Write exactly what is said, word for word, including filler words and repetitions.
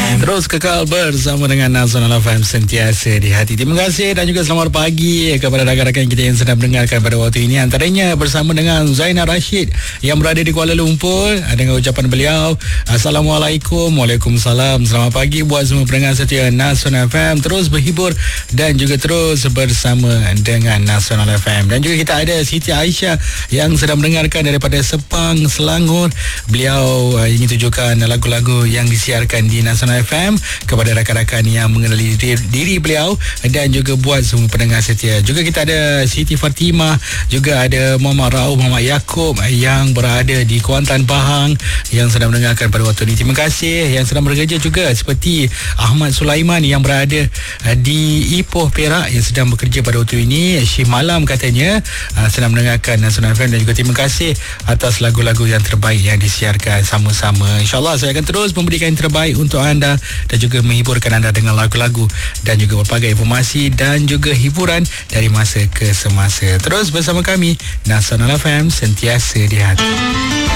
Terus kekal bersama dengan Nasional F M sentiasa di hati. Terima kasih dan juga selamat pagi kepada rakan-rakan kita yang sedang mendengarkan pada waktu ini. Antaranya bersama dengan Zainal Rashid yang berada di Kuala Lumpur. Dengan ucapan beliau, Assalamualaikum, Waalaikumsalam. Selamat pagi buat semua pendengar setia Nasional F M. Terus berhibur dan juga terus bersama dengan Nasional F M. Dan juga kita ada Siti Aisyah yang sedang mendengarkan daripada Sepang, Selangor. Beliau uh, ingin tunjukkan lagu-lagu yang disiarkan di Nasional F M kepada rakan-rakan yang mengenali diri, diri beliau dan juga buat semua pendengar setia. Juga kita ada Siti Fatimah, juga ada Muhammad Rauf, Muhammad Yaakob yang berada di Kuantan, Pahang yang sedang mendengarkan pada waktu ini. Terima kasih yang sedang bekerja juga seperti Ahmad Sulaiman yang berada di Ipoh, Perak yang sedang bekerja pada waktu ini. Shift malam katanya sedang mendengarkan Nasional F M. Dan juga terima kasih atas lagu-lagu yang terbaik yang disiarkan sama-sama. InsyaAllah saya akan terus memberikan yang terbaik untuk anda dan juga menghiburkan anda dengan lagu-lagu dan juga berbagai informasi dan juga hiburan dari masa ke semasa. Terus bersama kami Nasional F M sentiasa di hati.